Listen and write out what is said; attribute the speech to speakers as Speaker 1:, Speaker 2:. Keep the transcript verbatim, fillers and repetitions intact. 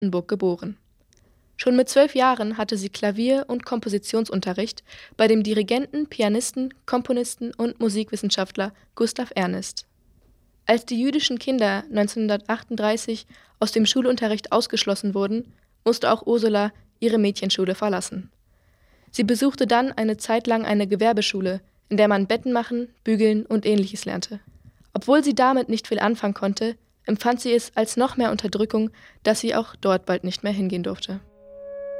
Speaker 1: Brandenburg geboren. Schon mit zwölf Jahren hatte sie Klavier- und Kompositionsunterricht bei dem Dirigenten, Pianisten, Komponisten und Musikwissenschaftler Gustav Ernest. Als die jüdischen Kinder neunzehnhundertachtunddreißig aus dem Schulunterricht ausgeschlossen wurden, musste auch Ursula ihre Mädchenschule verlassen. Sie besuchte dann eine Zeit lang eine Gewerbeschule, in der man Betten machen, bügeln und Ähnliches lernte. Obwohl sie damit nicht viel anfangen konnte, empfand sie es als noch mehr Unterdrückung, dass sie auch dort bald nicht mehr hingehen durfte.